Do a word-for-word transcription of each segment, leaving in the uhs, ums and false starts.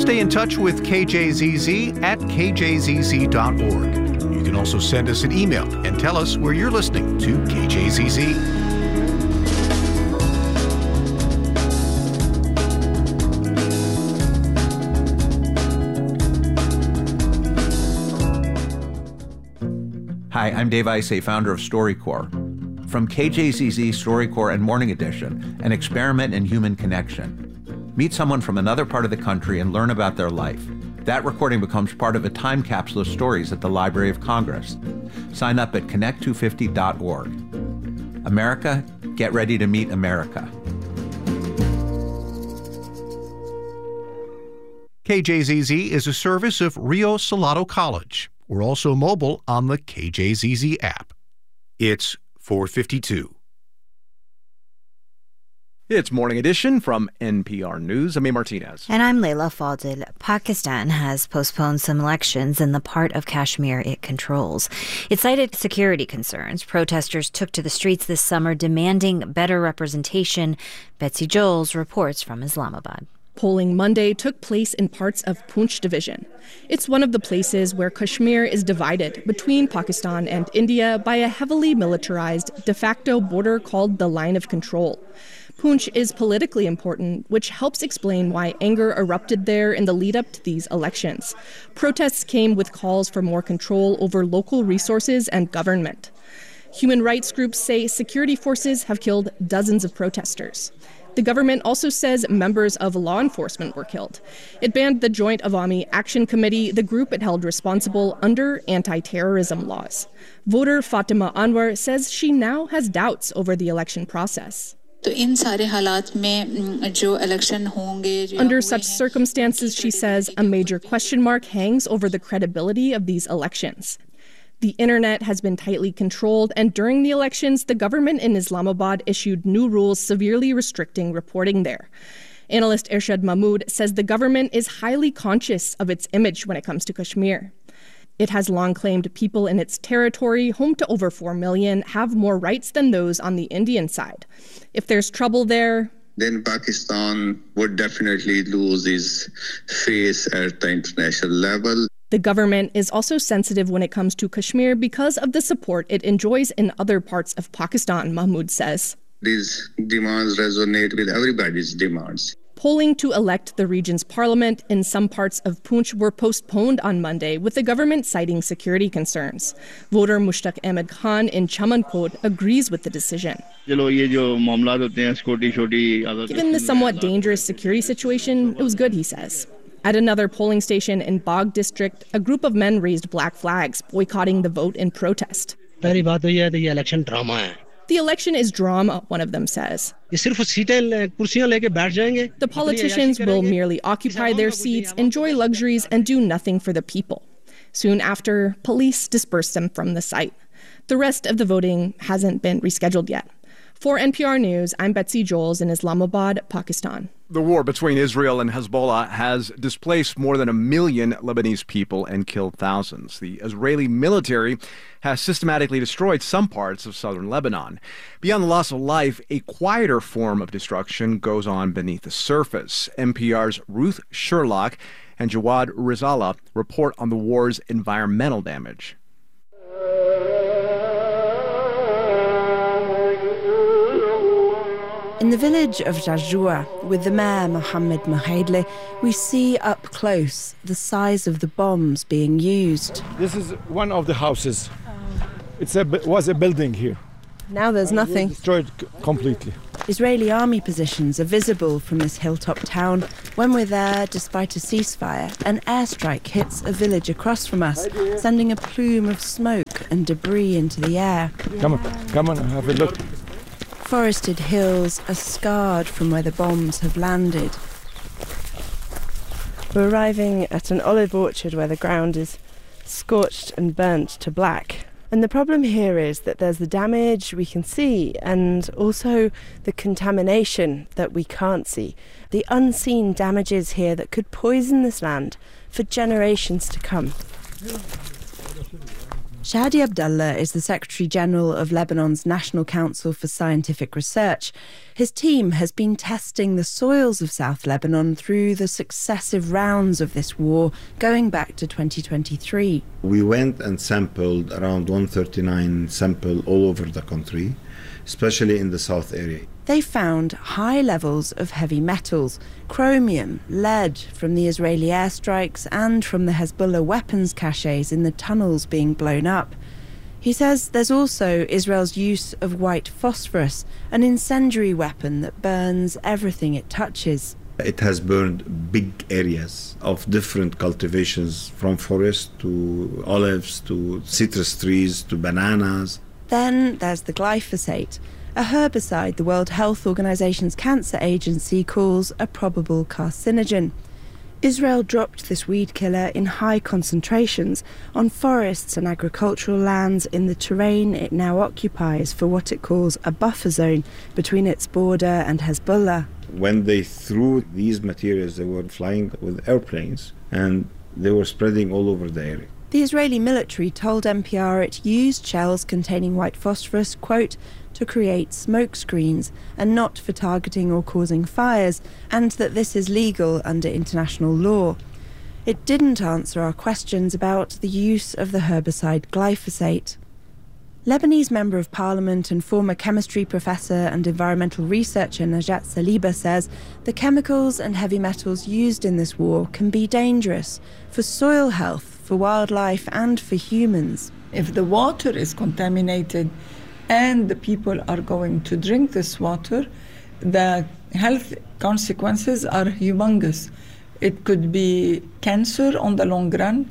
Stay in touch with K J Z Z at k j z z dot org. You can also send us an email and tell us where you're listening to K J Z Z. Hi, I'm Dave Isay, founder of StoryCorps. From K J Z Z, StoryCorps, and Morning Edition, an experiment in human connection. Meet someone from another part of the country and learn about their life. That recording becomes part of a time capsule of stories at the Library of Congress. Sign up at connect two fifty dot org. America, get ready to meet America. K J Z Z is a service of Rio Salado College. We're also mobile on the K J Z Z app. It's four fifty-two. It's Morning Edition from N P R News. I'm A. Martinez. And I'm Leila Fadil. Pakistan has postponed some elections in the part of Kashmir it controls. It cited security concerns. Protesters took to the streets this summer demanding better representation. Betsy Joels reports from Islamabad. Polling Monday took place in parts of Poonch division. It's one of the places where Kashmir is divided between Pakistan and India by a heavily militarized de facto border called the Line of Control. Poonch is politically important, which helps explain why anger erupted there in the lead-up to these elections. Protests came with calls for more control over local resources and government. Human rights groups say security forces have killed dozens of protesters. The government also says members of law enforcement were killed. It banned the Joint Awami Action Committee, the group it held responsible under anti-terrorism laws. Voter Fatima Anwar says she now has doubts over the election process. Under such circumstances, she says, a major question mark hangs over the credibility of these elections. The internet has been tightly controlled, and during the elections, the government in Islamabad issued new rules severely restricting reporting there. Analyst Irshad Mahmood says the government is highly conscious of its image when it comes to Kashmir. It has long claimed people in its territory, home to over four million, have more rights than those on the Indian side. If there's trouble there, then Pakistan would definitely lose its face at the international level. The government is also sensitive when it comes to Kashmir because of the support it enjoys in other parts of Pakistan, Mahmood says. These demands resonate with everybody's demands. Polling to elect the region's parliament in some parts of Poonch were postponed on Monday, with the government citing security concerns. Voter Mushtaq Ahmed Khan in Chamankot agrees with the decision. Given the somewhat dangerous security situation, it was good, he says. At another polling station in Bagh district, a group of men raised black flags, boycotting the vote in protest. The election is drama, one of them says. The politicians will merely occupy their seats, enjoy luxuries, and do nothing for the people. Soon after, police dispersed them from the site. The rest of the voting hasn't been rescheduled yet. For N P R News, I'm Betsy Joels in Islamabad, Pakistan. The war between Israel and Hezbollah has displaced more than a million Lebanese people and killed thousands. The Israeli military has systematically destroyed some parts of southern Lebanon. Beyond the loss of life, a quieter form of destruction goes on beneath the surface. N P R's Ruth Sherlock and Jawad Rizala report on the war's environmental damage. In the village of Jarjoua, with the mayor Mohammed Mohaidle, we see up close the size of the bombs being used. This is one of the houses. It was a building here. Now there's nothing. It was destroyed completely. Israeli army positions are visible from this hilltop town. When we're there, despite a ceasefire, an airstrike hits a village across from us, sending a plume of smoke and debris into the air. Come on, come on, have a look. Forested hills are scarred from where the bombs have landed. We're arriving at an olive orchard where the ground is scorched and burnt to black. And the problem here is that there's the damage we can see and also the contamination that we can't see. The unseen damages here that could poison this land for generations to come. Shadi Abdallah is the Secretary General of Lebanon's National Council for Scientific Research. His team has been testing the soils of South Lebanon through the successive rounds of this war, going back to twenty twenty-three. We went and sampled around one hundred thirty-nine samples all over the country, especially in the south area. They found high levels of heavy metals, chromium, lead from the Israeli airstrikes and from the Hezbollah weapons caches in the tunnels being blown up. He says there's also Israel's use of white phosphorus, an incendiary weapon that burns everything it touches. It has burned big areas of different cultivations, from forest to olives to citrus trees to bananas. Then there's the glyphosate, a herbicide the World Health Organization's cancer agency calls a probable carcinogen. Israel dropped this weed killer in high concentrations on forests and agricultural lands in the terrain it now occupies for what it calls a buffer zone between its border and Hezbollah. When they threw these materials, they were flying with airplanes and they were spreading all over the area. The Israeli military told N P R it used shells containing white phosphorus, quote, to create smoke screens and not for targeting or causing fires, and that this is legal under international law. It didn't answer our questions about the use of the herbicide glyphosate. Lebanese Member of Parliament and former chemistry professor and environmental researcher Najat Saliba says the chemicals and heavy metals used in this war can be dangerous for soil health, for wildlife and for humans. If the water is contaminated and the people are going to drink this water, the health consequences are humongous. It could be cancer on the long run.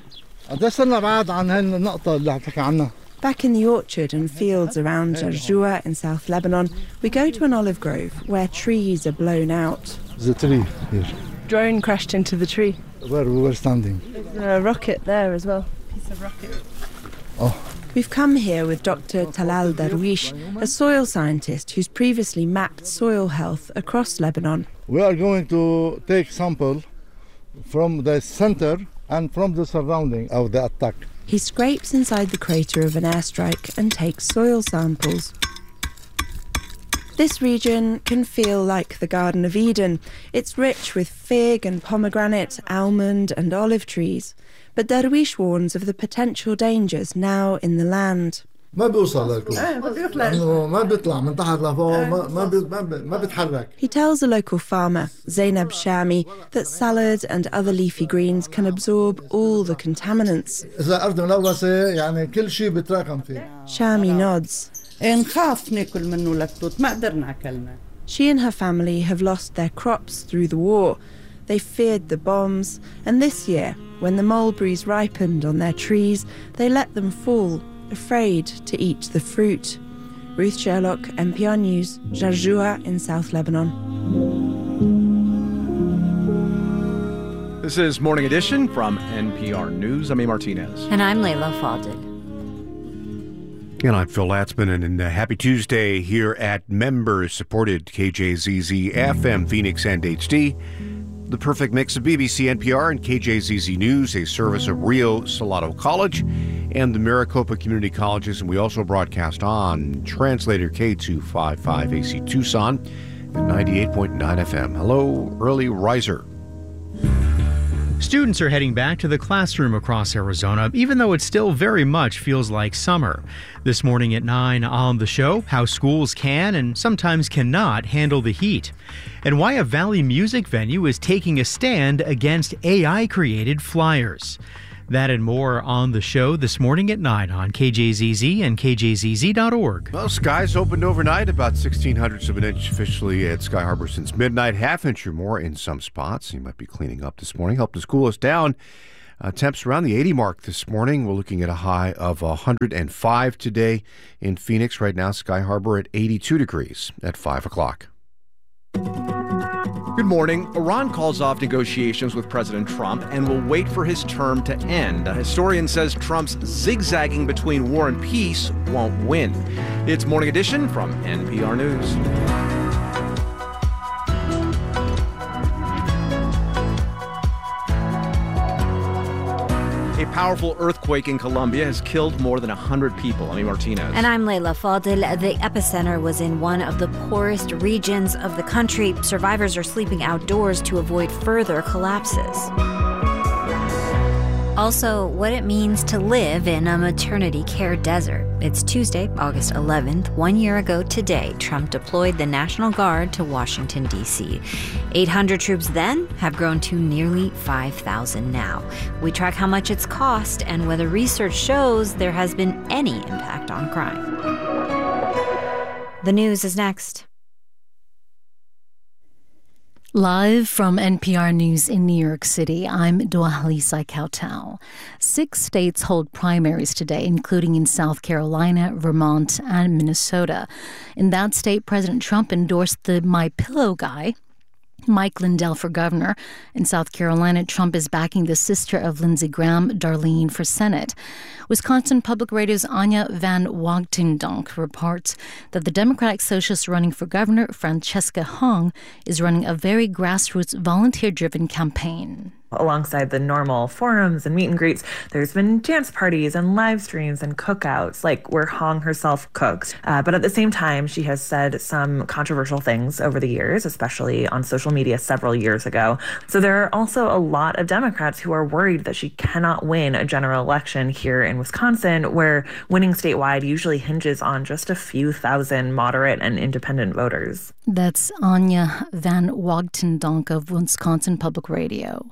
Back in the orchard and fields around Jarjua in South Lebanon, we go to an olive grove where trees are blown out. There's a tree here. Drone crashed into the tree. Where we were standing. There's a rocket there as well. Piece of rocket. Oh. We've come here with Doctor Talal Darwish, a soil scientist who's previously mapped soil health across Lebanon. We are going to take sample from the center and from the surrounding of the attack. He scrapes inside the crater of an airstrike and takes soil samples. This region can feel like the Garden of Eden. It's rich with fig and pomegranate, almond and olive trees. But Darwish warns of the potential dangers now in the land. He tells a local farmer, Zainab Shami, that salad and other leafy greens can absorb all the contaminants. Shami nods. She and her family have lost their crops through the war. They feared the bombs, and this year, when the mulberries ripened on their trees, they let them fall, afraid to eat the fruit. Ruth Sherlock, N P R News, Jarjua in South Lebanon. This is Morning Edition from N P R News. I'm A. Martinez. And I'm Layla Fadel. And I'm Phil Latzman, and a happy Tuesday here at member-supported K J Z Z F M Phoenix and H D. The perfect mix of B B C, N P R, and K J Z Z News, a service of Rio Salado College and the Maricopa Community Colleges. And we also broadcast on Translator K two fifty-five A C Tucson at ninety-eight point nine F M. Hello, early riser. Students are heading back to the classroom across Arizona, even though it still very much feels like summer. This morning at nine on the show, how schools can and sometimes cannot handle the heat, and why a Valley music venue is taking a stand against A I-created flyers. That and more on the show this morning at nine on K J Z Z and K J Z Z dot org. Well, skies opened overnight, about sixteen hundredths of an inch officially at Sky Harbor since midnight, half inch or more in some spots. You might be cleaning up this morning. Helped us cool us down. Uh, temps around the eighty mark this morning. We're looking at a high of one hundred five today in Phoenix. Right now, Sky Harbor at eighty-two degrees at five o'clock. Good morning. Iran calls off negotiations with President Trump and will wait for his term to end. A historian says Trump's zigzagging between war and peace won't win. It's Morning Edition from N P R News. A powerful earthquake in Colombia has killed more than one hundred people. I'm Martinez. And I'm Leila Fadel. The epicenter was in one of the poorest regions of the country. Survivors are sleeping outdoors to avoid further collapses. Also, what it means to live in a maternity care desert. It's Tuesday, August eleventh. One year ago today, Trump deployed the National Guard to Washington, D C eight hundred troops then have grown to nearly five thousand now. We track how much it's cost and whether research shows there has been any impact on crime. The news is next. Live from N P R News in New York City, I'm Dwalisa Kautau. Six states hold primaries today, including in South Carolina, Vermont, and Minnesota. In that state, President Trump endorsed the My Pillow guy, Mike Lindell, for governor. In South Carolina, Trump is backing the sister of Lindsey Graham, Darlene, for Senate. Wisconsin Public Radio's Anya van Wagtendonk reports that the Democratic Socialist running for governor, Francesca Hong, is running a very grassroots, volunteer-driven campaign. Alongside the normal forums and meet and greets, there's been dance parties and live streams and cookouts, like where Hong herself cooks. Uh, but at the same time, she has said some controversial things over the years, especially on social media several years ago. So there are also a lot of Democrats who are worried that she cannot win a general election here in Wisconsin, where winning statewide usually hinges on just a few thousand moderate and independent voters. That's Anya van Wagtendonk of Wisconsin Public Radio.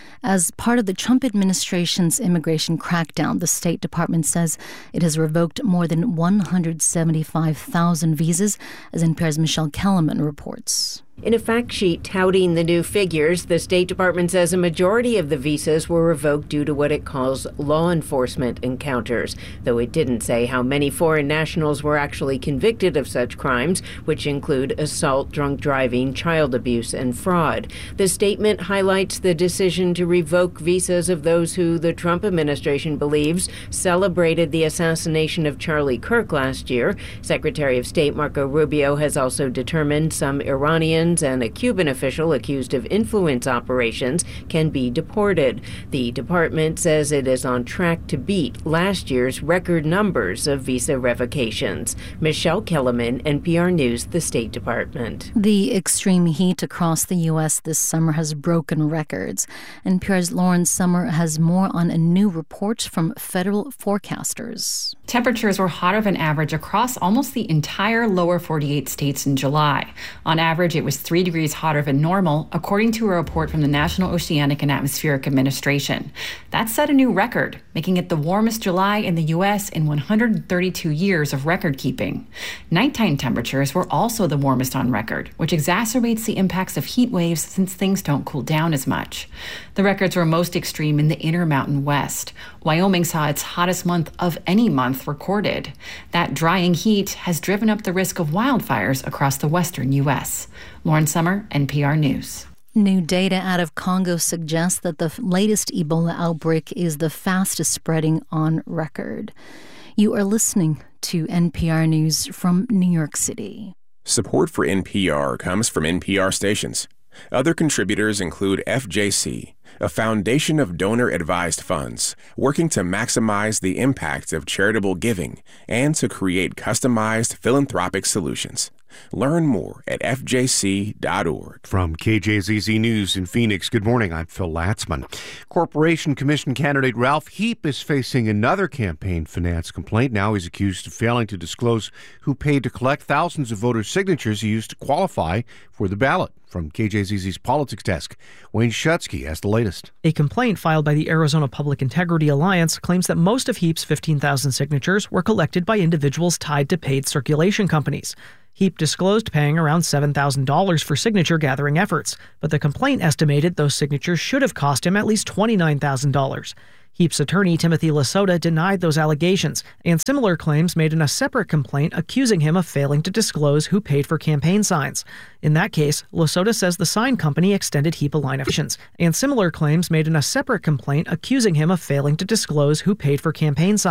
As part of the Trump administration's immigration crackdown, the State Department says it has revoked more than one hundred seventy-five thousand visas, as N P R's Michelle Kellerman reports. In a fact sheet touting the new figures, the State Department says a majority of the visas were revoked due to what it calls law enforcement encounters, though it didn't say how many foreign nationals were actually convicted of such crimes, which include assault, drunk driving, child abuse, and fraud. The statement highlights the decision to revoke visas of those who the Trump administration believes celebrated the assassination of Charlie Kirk last year. Secretary of State Marco Rubio has also determined some Iranians and a Cuban official accused of influence operations can be deported. The department says it is on track to beat last year's record numbers of visa revocations. Michelle Kellerman, N P R News, the State Department. The extreme heat across the U S this summer has broken records. N P R's Lauren Sommer has more on a new report from federal forecasters. Temperatures were hotter than average across almost the entire lower forty-eight states in July. On average, it was three degrees hotter than normal, according to a report from the National Oceanic and Atmospheric Administration. That set a new record, making it the warmest July in the U S in one hundred thirty-two years of record keeping. Nighttime temperatures were also the warmest on record, which exacerbates the impacts of heat waves since things don't cool down as much. The records were most extreme in the Intermountain West. Wyoming saw its hottest month of any month recorded. That drying heat has driven up the risk of wildfires across the western U S. Lauren Sommer, N P R News. New data out of Congo suggests that the latest Ebola outbreak is the fastest spreading on record. You are listening to N P R News from New York City. Support for N P R comes from N P R stations. Other contributors include F J C, a foundation of donor-advised funds working to maximize the impact of charitable giving and to create customized philanthropic solutions. Learn more at F J C dot org. From K J Z Z News in Phoenix, good morning. I'm Phil Latzman. Corporation Commission candidate Ralph Heap is facing another campaign finance complaint. Now he's accused of failing to disclose who paid to collect thousands of voter signatures he used to qualify for the ballot. From K J Z Z's Politics Desk, Wayne Shutsky has the latest. A complaint filed by the Arizona Public Integrity Alliance claims that most of Heap's fifteen thousand signatures were collected by individuals tied to paid circulation companies. Heap disclosed paying around seven thousand dollars for signature gathering efforts, but the complaint estimated those signatures should have cost him at least twenty-nine thousand dollars. Heap's attorney, Timothy Lasota, denied those allegations, and similar claims made in a separate complaint accusing him of failing to disclose who paid for campaign signs. In that case, Lasota says the sign company extended Heap a line of funds, and similar claims made in a separate complaint accusing him of failing to disclose who paid for campaign signs.